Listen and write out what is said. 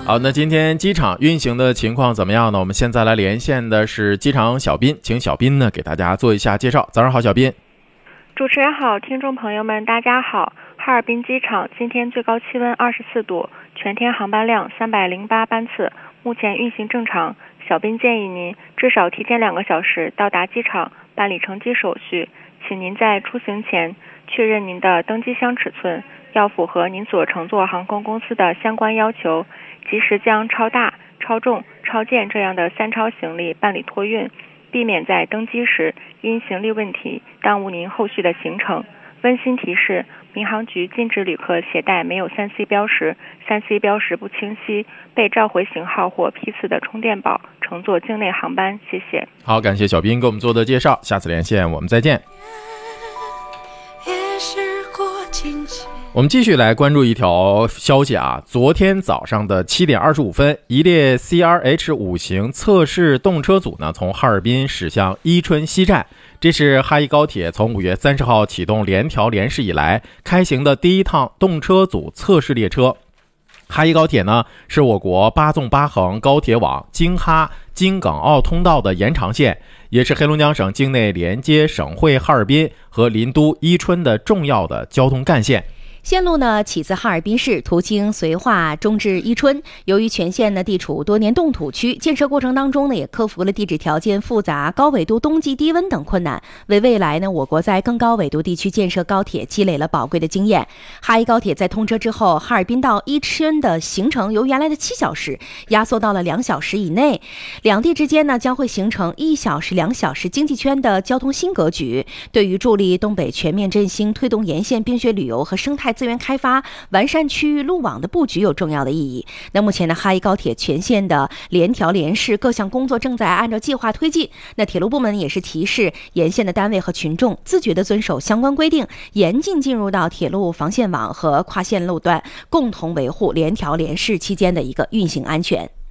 好，那今天机场运行的情况怎么样呢？我们现在来连线的是机场小斌，请小斌呢给大家做一下介绍。早上好，小斌。 主持人好，听众朋友们大家好。哈尔滨机场今天最高气温24度，全天航班量308班次，目前运行正常。小斌建议您至少提前2个小时到达机场办理乘机手续，请您在出行前确认您的登机箱尺寸，要符合您所乘坐航空公司的相关要求，及时将超大、超重、超件这样的3超行李办理托运，避免在登机时因行李问题耽误您后续的行程。温馨提示，民航局禁止旅客携带没有3C 标识、3C 标识不清晰、被召回型号或批次的充电宝乘坐境内航班。谢谢。 好，感谢小斌给我们做的介绍，下次连线我们再见。我们继续来关注一条消息啊，昨天早上的7点25分，一列 CRH5 型测试动车组呢从哈尔滨驶向伊春西站，这是哈伊高铁从5月30号启动联调联试以来开行的第一趟动车组测试列车。哈伊高铁呢是我国8纵8横高铁网京哈京港澳通道的延长线，也是黑龙江省境内连接省会哈尔滨和邻都伊春的重要的交通干线。 线路呢起自哈尔滨市，途经绥化，中至伊春。由于全线呢地处多年冻土区，建设过程当中呢也克服了地质条件复杂、高纬度冬季低温等困难，为未来呢我国在更高纬度地区建设高铁积累了宝贵的经验。哈伊高铁在通车之后，哈尔滨到伊春的行程由原来的7小时压缩到了2小时以内，两地之间呢将会形成1小时2小时经济圈的交通新格局，对于助力东北全面振兴、推动沿线冰雪旅游和生态资源开发、完善区域路网的布局有重要的意义。那目前呢，哈伊高铁全线的联调联试各项工作正在按照计划推进。那铁路部门也是提示沿线的单位和群众自觉地遵守相关规定，严禁进入到铁路防线网和跨线路段，共同维护联调联试期间的一个运行安全。